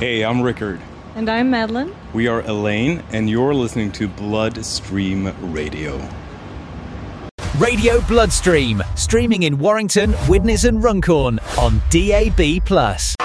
Hey, I'm Rickard. And I'm Madeline. We are Elaine, and you're listening to Bloodstream Radio. Radio Bloodstream, streaming in Warrington, Widnes and Runcorn on DAB+.